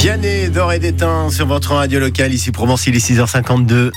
Vianney, d'or et d'étain sur votre radio locale, ici Provence, il est 6h52.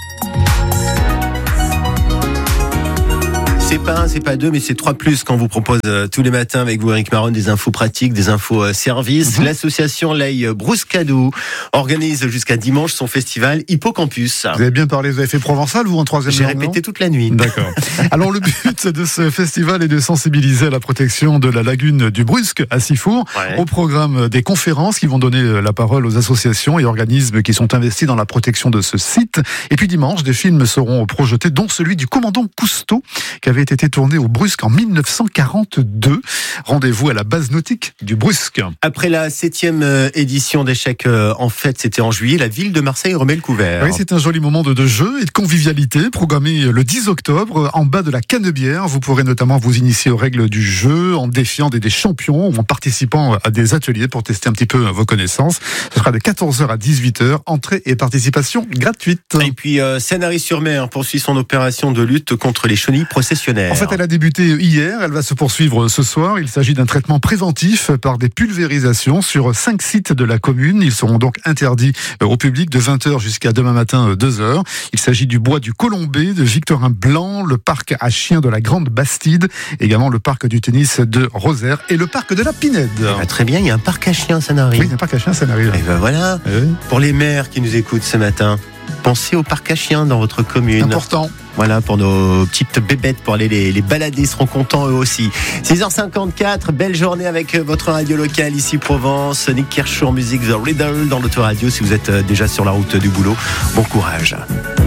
C'est pas 2, mais c'est 3+, qu'on vous propose tous les matins avec vous, Eric Maron, des infos pratiques, des infos services. L'association L'Ail Bruscadou organise jusqu'à dimanche son festival Hippocampus. Vous avez bien parlé, vous avez fait provençal, vous, en troisième J'ai langue, répété toute la nuit. D'accord. Alors, le but de ce festival est de sensibiliser à la protection de la lagune du Brusque à Sifour. Au programme des conférences qui vont donner la parole aux associations et organismes qui sont investis dans la protection de ce site. Et puis dimanche, des films seront projetés, dont celui du commandant Cousteau, qui avait été tourné au Brusque en 1942. Rendez-vous à la base nautique du Brusque. Après la 7e édition d'Échecs en fête, c'était en juillet, la ville de Marseille remet le couvert. Oui, c'est un joli moment de jeu et de convivialité programmé le 10 octobre en bas de la Canebière. Vous pourrez notamment vous initier aux règles du jeu en défiant des champions ou en participant à des ateliers pour tester un petit peu vos connaissances. Ce sera de 14h à 18h, entrée et participation gratuite. Et puis Sanary-sur-Mer poursuit son opération de lutte contre les chenilles processionnaires. En fait, elle a débuté hier, elle va se poursuivre ce soir. Il s'agit d'un traitement préventif par des pulvérisations sur 5 sites de la commune. Ils seront donc interdits au public de 20h jusqu'à demain matin 2h. Il s'agit du bois du Colombé, de Victorin Blanc, le parc à chiens de la Grande Bastide, également le parc du tennis de Rosaire et le parc de la Pinède. Très bien, il y a un parc à chiens à Sanary. Oui, il y a un parc à chiens à Sanary. Et ben voilà, pour les maires qui nous écoutent ce matin, pensez au parc à chiens dans votre commune. Important. Voilà, pour nos petites bébêtes, pour aller les balader, ils seront contents eux aussi. 6h54, belle journée avec votre radio locale, ici Provence. Nick Kershaw, musique The Riddle dans l'autoradio. Si vous êtes déjà sur la route du boulot, bon courage.